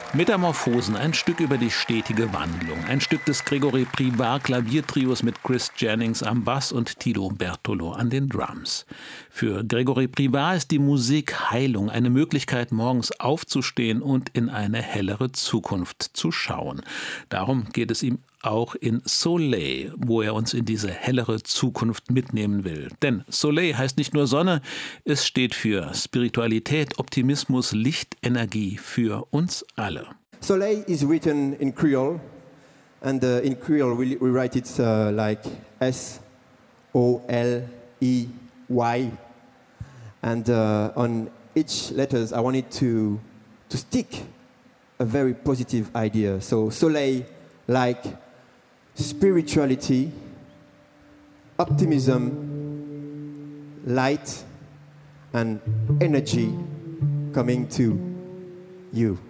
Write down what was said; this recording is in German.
Metamorphosen, ein Stück über die stetige Wandlung. Ein Stück des Gregory Privas Klaviertrios mit Chris Jennings am Bass und Tilo Bertolo an den Drums. Für Gregory Privas ist die Musik Heilung, eine Möglichkeit, morgens aufzustehen und in eine hellere Zukunft zu schauen. Darum geht es ihm auch in Soleil, wo er uns in diese hellere Zukunft mitnehmen will. Denn Soleil heißt nicht nur Sonne, es steht für Spiritualität, Optimismus, Licht, Energie für uns alle. Soleil is written in Creole, and in Creole we write it like S-O-L-E-Y. And on each letters I wanted to stick a very positive idea. So Soleil like spirituality, optimism, light and energy coming to you.